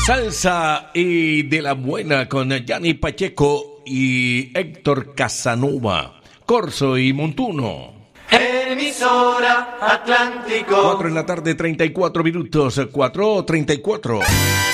Salsa y de la buena con Gianni Pacheco y Héctor Casanova, Corso y Montuno. Emisora Atlántico. 4 en la tarde, 34 minutos, 4:34.